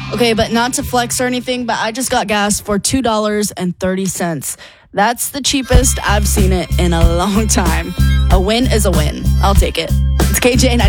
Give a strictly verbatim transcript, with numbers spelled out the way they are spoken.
Okay, but not to flex or anything, but I just got gas for two dollars and thirty cents. That's the cheapest I've seen it in a long time. A win is a win. I'll take it. It's K J